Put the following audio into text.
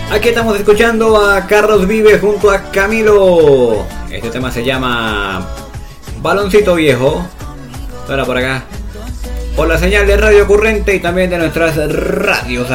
Aquí estamos escuchando a Carlos Vives junto a Camilo. Este tema se llama Baloncito Viejo. Ahora por acá, por la señal de Radio Currente y también de nuestras radios